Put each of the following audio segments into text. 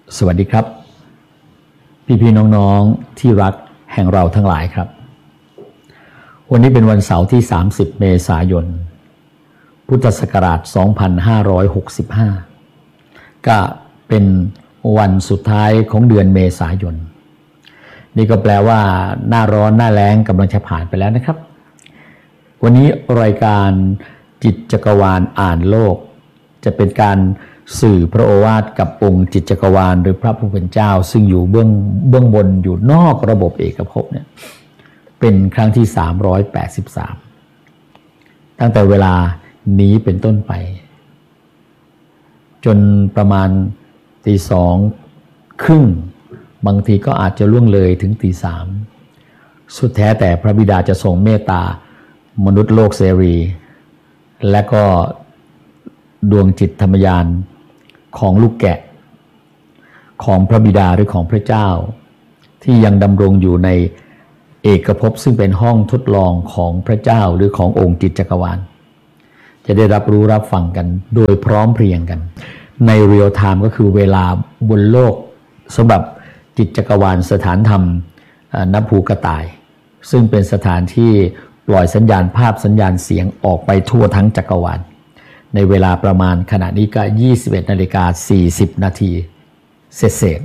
สวัสดีครับพี่น้องๆที่รักแห่งเราทั้งหลายครับวันนี้เป็นวันเสาร์ที่30เมษายนพุทธศักราช2565ก็เป็นวันสุดท้ายของเดือนเมษายนนี่ก็แปลว่าหน้าร้อนหน้าแล้งกำลังจะผ่านไปแล้วนะครับวันนี้รายการจิตจักรวาลอ่านโลกจะเป็นการสื่อพระโอวาทกับองค์จิตจักรวาลหรือพระผู้เป็นเจ้าซึ่งอยู่เบื้องบนอยู่นอกระบบเอกภพเนี่ยเป็นครั้งที่383ตั้งแต่เวลานี้เป็นต้นไปจนประมาณตีสองครึ่งบางทีก็อาจจะล่วงเลยถึงตีสามสุดแท้แต่พระบิดาจะทรงเมตตามนุษย์โลกเสรีและก็ดวงจิตธรรมญาณของลูกแกะของพระบิดาหรือของพระเจ้าที่ยังดำรงอยู่ในเอกภพซึ่งเป็นห้องทดลองของพระเจ้าหรือขององค์จิตจักรวาลจะได้รับรู้รับฟังกันโดยพร้อมเพรียงกันในเรียลไทม์ก็คือเวลาบนโลกสำหรับจิตจักรวาลสถานธรรมณภูกระต่ายซึ่งเป็นสถานที่ปล่อยสัญญาณภาพสัญญาณเสียงออกไปทั่วทั้งจักรวาลในเวลาประมาณขณะนี้ก็ 21:40 นาทีเศษ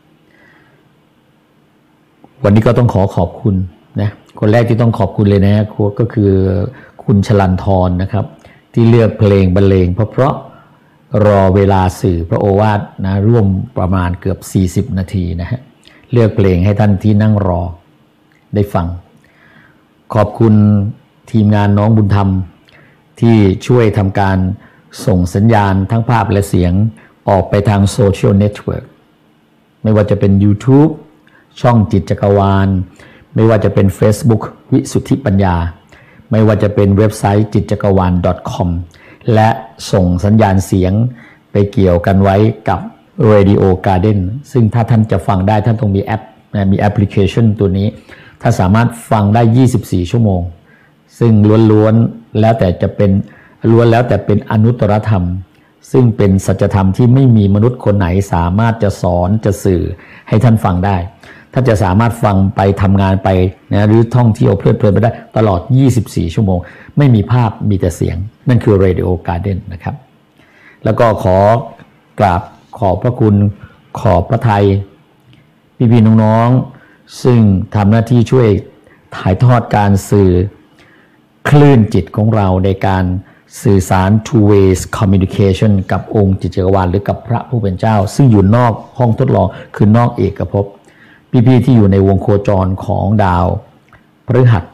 วันนี้ก็ต้องขอบคุณนะคนแรกที่ต้องขอบคุณเลยนะก็คือคุณชลันทรนะครับที่เลือกเพลงบรรเลงเพราะรอเวลาสื่อพระโอวาทนะร่วมประมาณเกือบ40นาทีนะฮะเลือกเพลงให้ท่านที่นั่งรอได้ฟังขอบคุณทีมงานน้องบุญธรรมที่ช่วยทำการส่งสัญญาณทั้งภาพและเสียงออกไปทางโซเชียลเน็ตเวิร์กไม่ว่าจะเป็น YouTube ช่องจิตจักรวาลไม่ว่าจะเป็น Facebook วิสุทธิปัญญาไม่ว่าจะเป็นเว็บไซต์จิตจักรวาล .com และส่งสัญญาณเสียงไปเกี่ยวกันไว้กับ Radio Garden ซึ่งถ้าท่านจะฟังได้ท่านต้องมีแอปมีแอปพลิเคชันตัวนี้ถ้าสามารถฟังได้24ชั่วโมงซึ่งล้วนแล้วแต่เป็นอนุตตรธรรมซึ่งเป็นสัจธรรมที่ไม่มีมนุษย์คนไหนสามารถจะสอนจะสื่อให้ท่านฟังได้ท่านจะสามารถฟังไปทำงานไปนะหรือท่องเที่ยวเพลิดเพลินไปได้ตลอด24ชั่วโมงไม่มีภาพมีแต่เสียงนั่นคือ Radio Garden นะครับแล้วก็ขอกราบขอบพระคุณขอบพระทัยพี่ๆน้องๆซึ่งทำหน้าที่ช่วยถ่ายทอดการสื่อคลื่นจิตของเราในการสื่อสาร two ways communication กับองค์จิตจักรวาลหรือกับพระผู้เป็นเจ้าซึ่งอยู่นอกห้องทดลองคือนอกเอกภพพี่ๆที่อยู่ในวงโคจรของดาวพฤหัส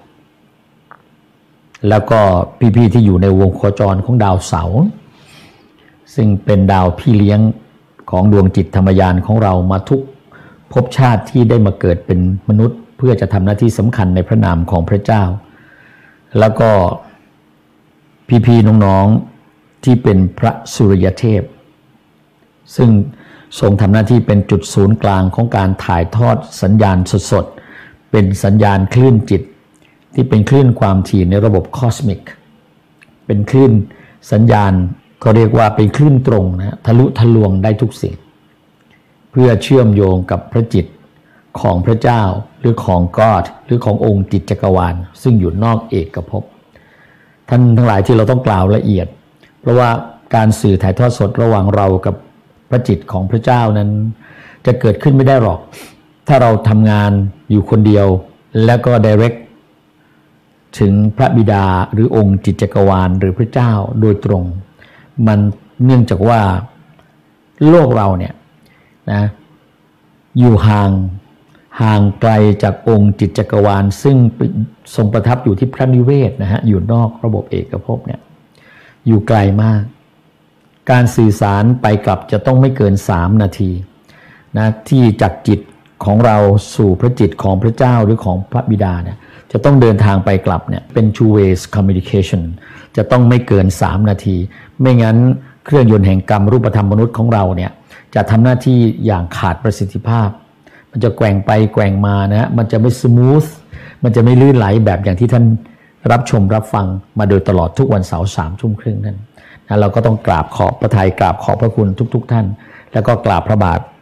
แล้วก็พี่ๆที่อยู่ในวงโคจรของดาวเสาร์ซึ่งเป็นดาวพี่เลี้ยงของดวงจิตธรรมญาณของเรามาทุกภพชาติที่ได้มาเกิดเป็นมนุษย์เพื่อจะทำหน้าที่สำคัญในพระนามของพระเจ้าแล้วก็พี่ๆน้องๆที่เป็นพระสุริยเทพซึ่งทรงทำหน้าที่เป็นจุดศูนย์กลางของการถ่ายทอดสัญญาณสดๆเป็นสัญญาณคลื่นจิตที่เป็นคลื่นความถี่ในระบบคอสมิกเป็นคลื่นสัญญาณก็เรียกว่าเป็นคลื่นตรงนะทะลุทะลวงได้ทุกสิ่งเพื่อเชื่อมโยงกับพระจิตของพระเจ้าหรือของกอดหรือขององค์จิตจักรวาลซึ่งอยู่นอกเอกภพท่านทั้งหลายที่เราต้องกล่าวละเอียดเพราะว่าการสื่อถ่ายทอดสดระหว่างเรากับพระจิตของพระเจ้านั้นจะเกิดขึ้นไม่ได้หรอกถ้าเราทำงานอยู่คนเดียวแล้วก็ direct ถึงพระบิดาหรือองค์จิตจักรวาลหรือพระเจ้าโดยตรงมันเนื่องจากว่าโลกเราเนี่ยนะอยู่ห่างไกลจากองค์จิตจักรวาลซึ่งทรงประทับอยู่ที่พระนิเวศนะฮะอยู่นอกระบบเอกภพเนี่ยอยู่ไกลมากการสื่อสารไปกลับจะต้องไม่เกิน3นาทีนะที่จากจิตของเราสู่พระจิตของพระเจ้าหรือของพระบิดาเนี่ยจะต้องเดินทางไปกลับเนี่ยเป็น two ways communication จะต้องไม่เกิน3นาทีไม่งั้นเครื่องยนต์แห่งกรรมรูปธรรมมนุษย์ของเราเนี่ยจะทำหน้าที่อย่างขาดประสิทธิภาพมันจะแกว่งไปแกว่งมานะมันจะไม่สมูทมันจะไม่ลื่นไหลแบบอย่างที่ท่านรับชมรับฟังมาโดยตลอดทุกวันเสาร์21:30นั่นนะเราก็ต้องกราบขอบพระทัยกราบขอบพระคุณทุกท่านแล้วก็กราบพระบาท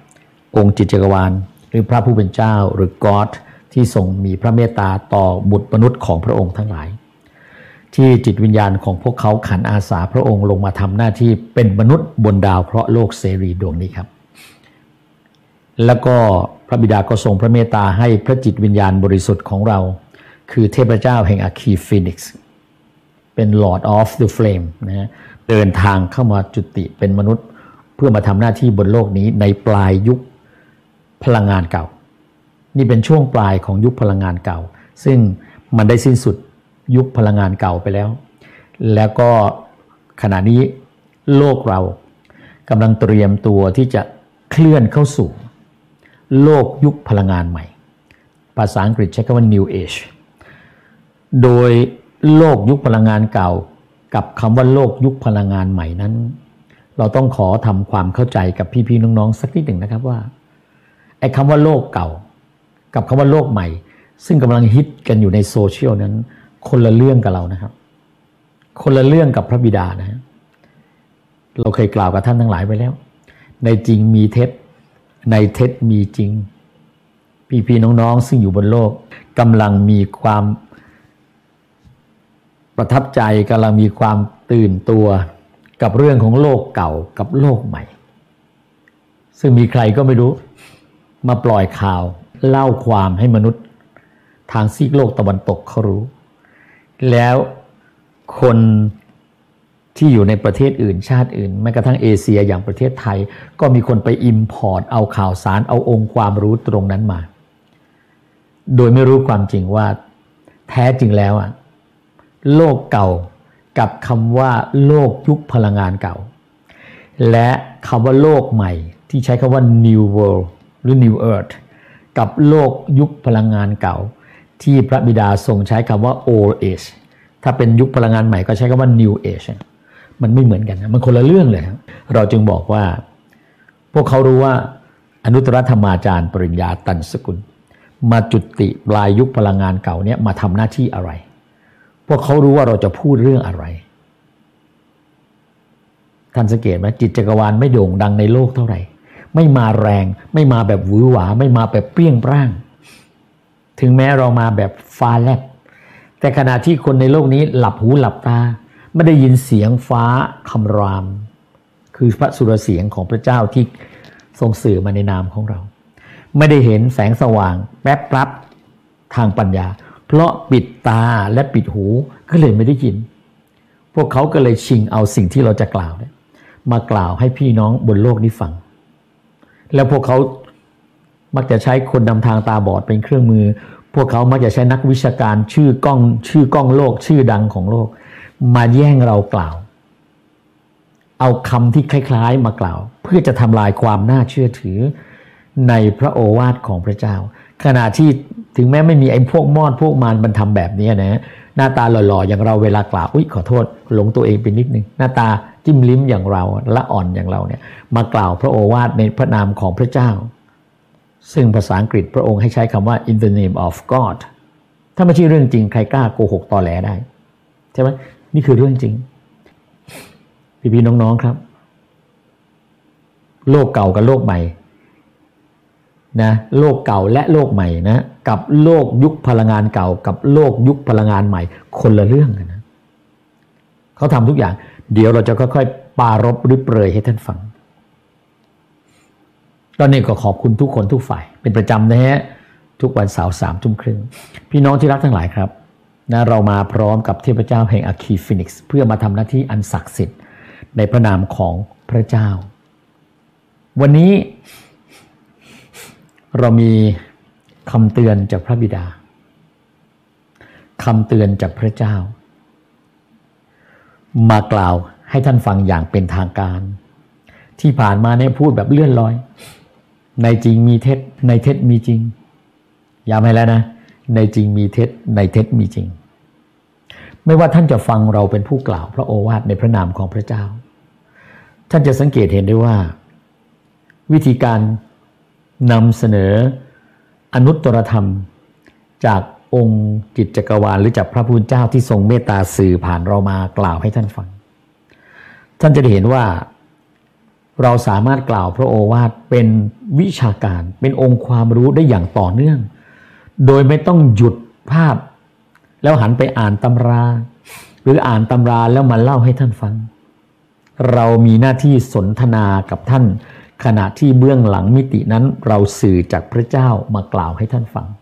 องค์จิตจักรวาลหรือพระผู้เป็นเจ้าหรือ God ที่ทรงมีพระเมตตาต่อบุตรมนุษย์ของพระองค์ทั้งหลายที่จิตวิญญาณของพวกเขาขันอาสาพระองค์ลงมาทำหน้าที่เป็นมนุษย์บนดาวเคราะห์โลกเสรีดวงนี้ครับแล้วก็พระบิดาก็ทรงพระเมตตาให้พระจิตวิญญาณบริสุทธิ์ของเราคือเทพเจ้าแห่งอัคคีฟีนิกซ์เป็น Lord of the Flame นะเดินทางเข้ามาจุติเป็นมนุษย์เพื่อมาทำหน้าที่บนโลกนี้ในปลายยุคพลังงานเก่านี่เป็นช่วงปลายของยุคพลังงานเก่าซึ่งมันได้สิ้นสุดยุคพลังงานเก่าไปแล้วแล้วก็ขณะนี้โลกเรากำลังเตรียมตัวที่จะเคลื่อนเข้าสู่โลกยุคพลังงานใหม่ภาษาอังกฤษใช้คำว่า New Age โดยโลกยุคพลังงานเก่ากับคำว่าโลกยุคพลังงานใหม่นั้นเราต้องขอทำความเข้าใจกับพี่ๆน้องๆสักนิดหนึ่งนะครับว่าไอ้คำว่าโลกเก่ากับคำว่าโลกใหม่ซึ่งกำลังฮิตกันอยู่ในโซเชียลนั้นคนละเรื่องกับเรานะครับคนละเรื่องกับพระบิดานะเราเคยกล่าวกับท่านทั้งหลายไปแล้วในจริงมีเท็จในเท็จมีจริงพี่ๆน้องๆซึ่งอยู่บนโลกกำลังมีความประทับใจกำลังมีความตื่นตัวกับเรื่องของโลกเก่ากับโลกใหม่ซึ่งมีใครก็ไม่รู้มาปล่อยข่าวเล่าความให้มนุษย์ทางซีกโลกตะวันตกเขารู้แล้วคนที่อยู่ในประเทศอื่นชาติอื่นแม้กระทั่งเอเชียอย่างประเทศไทยก็มีคนไปอิมพอร์ตเอาข่าวสารเอาองค์ความรู้ตรงนั้นมาโดยไม่รู้ความจริงว่าแท้จริงแล้วโลกเก่ากับคำว่าโลกยุคพลังงานเก่าและคำว่าโลกใหม่ที่ใช้คำว่า New World หรือ New Earth กับโลกยุคพลังงานเก่าที่พระบิดาทรงใช้คำว่า Old Age ถ้าเป็นยุคพลังงานใหม่ก็ใช้คำว่า New Age มันไม่เหมือนกันนะมันคนละเรื่องเลยเราจึงบอกว่าพวกเขารู้ว่าอนุตตรธรรมาจารย์ปริญญาตันสกุลมาจุติปลายยุคพลังงานเก่าเนี่ยมาทำหน้าที่อะไรพวกเขารู้ว่าเราจะพูดเรื่องอะไรท่านสังเกตไหมจิตจักรวาลไม่โด่งดังในโลกเท่าไหร่ไม่มาแรงไม่มาแบบหวือหวาไม่มาแบบเปรี้ยงปร้างถึงแม้เรามาแบบฟ้าแลบแต่ขณะที่คนในโลกนี้หลับหูหลับตาไม่ได้ยินเสียงฟ้าคำรามคือพระสุรเสียงของพระเจ้าที่ทรงสื่อมาในนามของเราไม่ได้เห็นแสงสว่างแป๊บปั๊บทางปัญญาเพราะปิดตาและปิดหูก็เลยไม่ได้ยินพวกเขาก็เลยชิงเอาสิ่งที่เราจะกล่าวมากล่าวให้พี่น้องบนโลกนี้ฟังแล้วพวกเขามักจะใช้คนนำทางตาบอดเป็นเครื่องมือพวกเขามักจะใช้นักวิชาการชื่อกล้องโลกชื่อดังของโลกมาแย่งเรากล่าวเอาคำที่คล้ายๆมากล่าวเพื่อจะทำลายความน่าเชื่อถือในพระโอวาทของพระเจ้าขณะที่ถึงแม้ไม่มีไอ้พวกมอดพวกมารมันทำแบบนี้นะหน้าตาหล่อๆอย่างเราเวลากล่าวขอโทษหลงตัวเองไปนิดนึงหน้าตาจิ้มลิ้มอย่างเราละอ่อนอย่างเราเนี่ยมากล่าวพระโอวาทในพระนามของพระเจ้าซึ่งภาษาอังกฤษพระองค์ให้ใช้คำว่า in the name of God ถ้าไม่ใช่เรื่องจริงใครกล้าโกหกตอแหลได้ใช่ไหมนี่คือเรื่องจริงพี่ๆน้องๆครับโลกเก่ากับโลกใหม่นะโลกเก่าและโลกใหม่นะกับโลกยุคพลังงานเก่ากับโลกยุคพลังงานใหม่คนละเรื่องกันนะเขาทำทุกอย่างเดี๋ยวเราจะค่อยๆปารภหรือเปรยให้ท่านฟังตอนนี้ก็ขอบคุณทุกคนทุกฝ่ายเป็นประจำนะฮะทุกวันเสาร์3 ทุ่มครึ่งพี่น้องที่รักทั้งหลายครับนะเรามาพร้อมกับเทพเจ้าแห่งอัคคีฟีนิกซ์เพื่อมาทำหน้าที่อันศักดิ์สิทธิ์ในพระนามของพระเจ้าวันนี้เรามีคำเตือนจากพระบิดาคำเตือนจากพระเจ้ามากล่าวให้ท่านฟังอย่างเป็นทางการที่ผ่านมาเนี่ยพูดแบบเลื่อนลอยในจริงมีเท็จในเท็จมีจริงย้ำให้แล้วนะในจริงมีเท็จในเท็จมีจริงไม่ว่าท่านจะฟังเราเป็นผู้กล่าวพระโอวาทในพระนามของพระเจ้าท่านจะสังเกตเห็นได้ว่าวิธีการนำเสนออนุตตรธรรมจากองค์จิตจักรวาลหรือจากพระผู้เป็นเจ้าที่ทรงเมตตาสื่อผ่านเรามากล่าวให้ท่านฟังท่านจะได้เห็นว่าเราสามารถกล่าวพระโอวาทเป็นวิชาการเป็นองค์ความรู้ได้อย่างต่อเนื่องโดยไม่ต้องหยุดภาพแล้วหันไปอ่านตำราหรืออ่านตำราแล้วมาเล่าให้ท่านฟังเรามีหน้าที่สนทนากับท่านขณะที่เบื้องหลังมิตินั้นเราสื่อจากพระเจ้ามากล่าวให้ท่านฟัง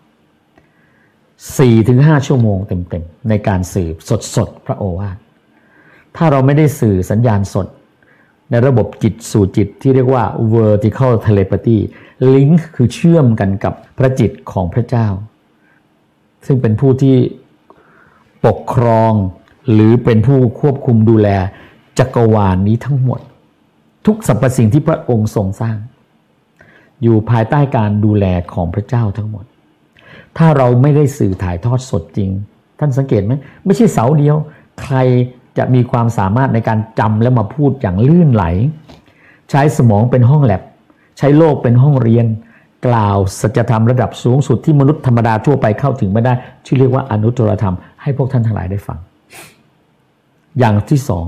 4-5 ชั่วโมงเต็มๆในการสื่อสดๆพระโอวาทถ้าเราไม่ได้สื่อสัญญาณสดในระบบจิตสู่จิตที่เรียกว่า vertical telepathy link คือเชื่อมกันกับพระจิตของพระเจ้าซึ่งเป็นผู้ที่ปกครองหรือเป็นผู้ควบคุมดูแลจักรวาลนี้ทั้งหมดทุกสรรพสิ่งที่พระองค์ทรงสร้างอยู่ภายใต้การดูแลของพระเจ้าทั้งหมดถ้าเราไม่ได้สื่อถ่ายทอดสดจริงท่านสังเกตไหมไม่ใช่เสาเดียวใครจะมีความสามารถในการจำและมาพูดอย่างลื่นไหลใช้สมองเป็นห้องแลบใช้โลกเป็นห้องเรียนกล่าวสัจธรรมระดับสูงสุดที่มนุษย์ธรรมดาทั่วไปเข้าถึงไม่ได้ที่เรียกว่าอนุตตรธรรมให้พวกท่านทั้งหลายได้ฟังอย่างที่สอง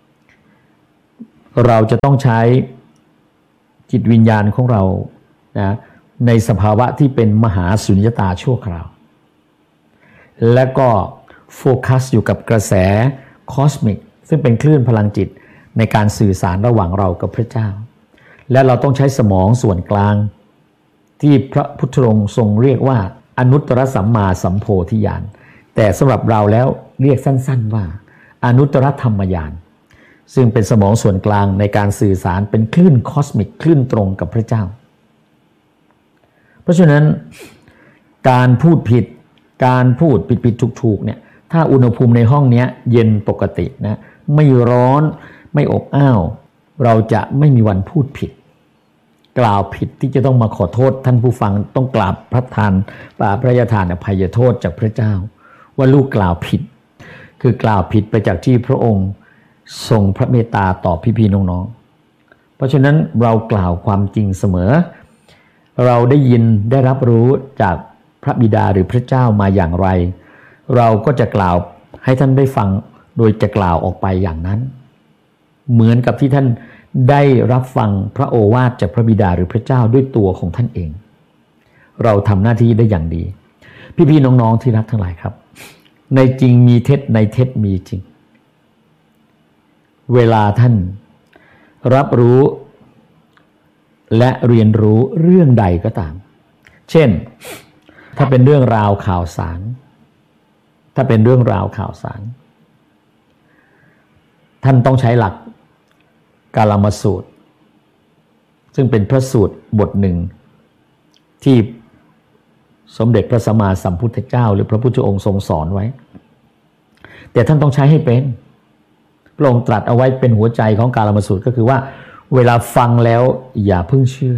เราจะต้องใช้จิตวิญญาณของเรานะในสภาวะที่เป็นมหาสุญญตาชั่วคราวและก็โฟกัสอยู่กับกระแสคอสมิกซึ่งเป็นคลื่นพลังจิตในการสื่อสารระหว่างเรากับพระเจ้าและเราต้องใช้สมองส่วนกลางที่พระพุทธองค์ทรงเรียกว่าอนุตตรสัมมาสัมโพธิญาณแต่สำหรับเราแล้วเรียกสั้นๆว่าอนุตตรธรรมญาณซึ่งเป็นสมองส่วนกลางในการสื่อสารเป็นคลื่นคอสมิกคลื่นตรงกับพระเจ้าเพราะฉะนั้นการพูดผิดการพูดผิดถูกเนี่ยถ้าอุณหภูมิในห้องนี้เย็นปกตินะไม่ร้อนไม่อบอ้าวเราจะไม่มีวันพูดผิดกล่าวผิดที่จะต้องมาขอโทษท่านผู้ฟังต้องกราบพระทานพระทานอภัยโทษจากพระเจ้าว่าลูกกล่าวผิดคือกล่าวผิดไปจากที่พระองค์ทรงพระเมตตาต่อพี่ๆน้องๆเพราะฉะนั้นเรากล่าวความจริงเสมอเราได้ยินได้รับรู้จากพระบิดาหรือพระเจ้ามาอย่างไรเราก็จะกล่าวให้ท่านได้ฟังโดยจะกล่าวออกไปอย่างนั้นเหมือนกับที่ท่านได้รับฟังพระโอวาทจากพระบิดาหรือพระเจ้าด้วยตัวของท่านเองเราทำหน้าที่ได้อย่างดีพี่ๆน้องๆที่รักทั้งหลายครับในจริงมีเท็จในเท็จมีจริงเวลาท่านรับรู้และเรียนรู้เรื่องใดก็ตามเช่นถ้าเป็นเรื่องราวข่าวสารท่านต้องใช้หลักกาลามสูตรซึ่งเป็นพระสูตรบทหนึ่งที่สมเด็จพระสัมมาสัมพุทธเจ้าหรือพระพุทธองค์ทรงสอนไว้แต่ท่านต้องใช้ให้เป็นพระองค์ตรัสเอาไว้เป็นหัวใจของกาลามสูตรก็คือว่าเวลาฟังแล้วอย่าเพิ่งเชื่อ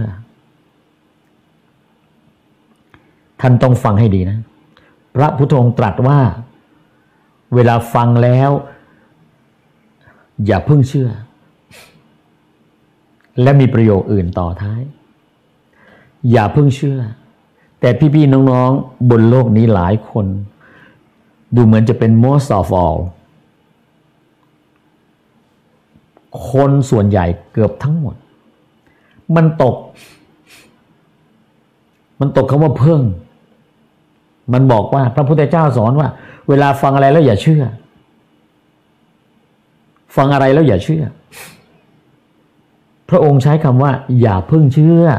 ท่านต้องฟังให้ดีนะพระพุทธองค์ตรัสว่าเวลาฟังแล้วอย่าเพิ่งเชื่อและมีประโยคอื่นต่อท้ายอย่าเพิ่งเชื่อแต่พี่ๆน้องๆบนโลกนี้หลายคนดูเหมือนจะเป็น most of all คนส่วนใหญ่เกือบทั้งหมดมันตกคำว่าเพิ่งมันบอกว่าพระพุทธเจ้าสอนว่าเวลาฟังอะไรแล้วอย่าเชื่อฟังอะไรแล้วอย่าเชื่อพระองค์ใช้คำว่าอย่าเพิ่งเชื่อ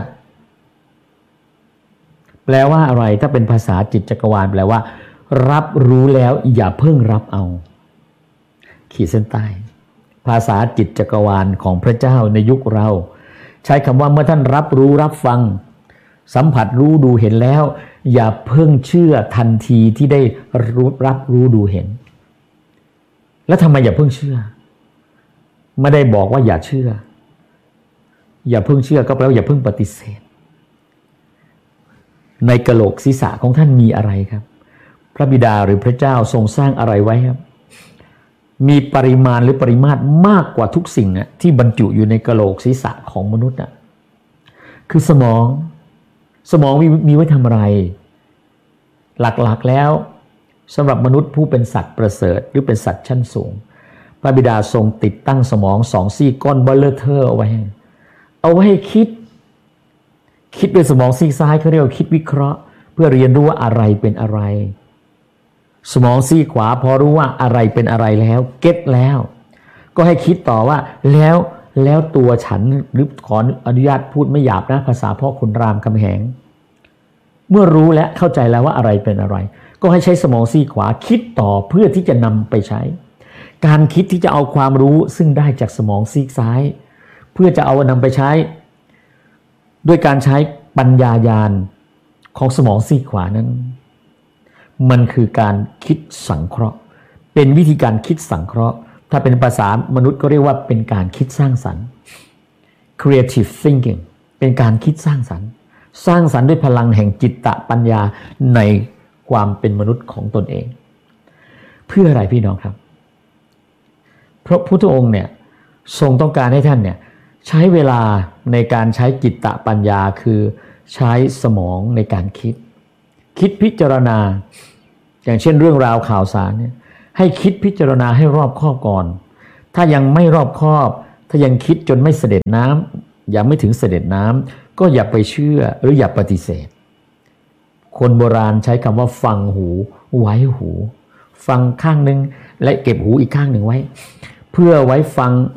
แปลว่าอะไรถ้าเป็นภาษาจิตจักรวาลแปลว่ารับรู้แล้วอย่าเพิ่งรับเอาขีดเส้นใต้ภาษาจิตจักรวาลของพระเจ้าในยุคเราใช้คำว่าเมื่อท่านรับรู้รับฟังสัมผัสรู้ดูเห็นแล้วอย่าเพิ่งเชื่อทันทีที่ได้รับรู้ดูเห็นแล้วทำไมอย่าเพิ่งเชื่อไม่ได้บอกว่าอย่าเชื่ออย่าเพิ่งเชื่อก็แปลว่าอย่าเพิ่งปฏิเสธในกะโหลกศีรษะของท่านมีอะไรครับพระบิดาหรือพระเจ้าทรงสร้างอะไรไว้ครับมีปริมาณหรือปริมาตรมากกว่าทุกสิ่งที่บรรจุอยู่ในกะโหลกศีรษะของมนุษย์คือสมองมีไว้ทำอะไรหลักๆแล้วสำหรับมนุษย์ผู้เป็นสัตว์ประเสริฐหรือเป็นสัตว์ชั้นสูงพระบิดาทรงติดตั้งสมอง2 ซี่ก้อนเบลเลอร์เทอร์เอาไว้เอาไว้ให้คิดด้วยสมองซีกซ้ายเขาเรียกว่าคิดวิเคราะห์เพื่อเรียนรู้ว่าอะไรเป็นอะไรสมองซีกขวาพอรู้ว่าอะไรเป็นอะไรแล้วเก็ตแล้วก็ให้คิดต่อว่าแล้วตัวฉันหรือขออนุญาตพูดไม่หยาบนะภาษาพ่อขุนรามคำแหงเมื่อรู้และเข้าใจแล้วว่าอะไรเป็นอะไรก็ให้ใช้สมองซีกขวาคิดต่อเพื่อที่จะนำไปใช้การคิดที่จะเอาความรู้ซึ่งได้จากสมองซีกซ้ายเพื่อจะเอานำไปใช้ด้วยการใช้ปัญญาญาณของสมองซีกขวานั้นมันคือการคิดสังเคราะห์เป็นวิธีการคิดสังเคราะห์ถ้าเป็นภาษามนุษย์ก็เรียกว่าเป็นการคิดสร้างสรรค์ creative thinking เป็นการคิดสร้างสรรค์ด้วยพลังแห่งจิตตปัญญาในความเป็นมนุษย์ของตนเองเพื่ออะไรพี่น้องครับเพราะพุทธองค์เนี่ยทรงต้องการให้ท่านเนี่ยใช้เวลาในการใช้จิตตปัญญาคือใช้สมองในการคิดพิจารณาอย่างเช่นเรื่องราวข่าวสารเนี่ยให้คิดพิจารณาให้รอบคอบก่อนถ้ายังไม่รอบคอบถ้ายังคิดจนไม่เสด็จน้ำยังไม่ถึงเสด็จน้ำก็อย่าไปเชื่อหรืออย่าปฏิเสธคนโบราณใช้คำว่าฟังหูไว้หูฟังข้างนึงและเก็บหูอีกข้างหนึ่งไว้เพื่อไว้ฟัง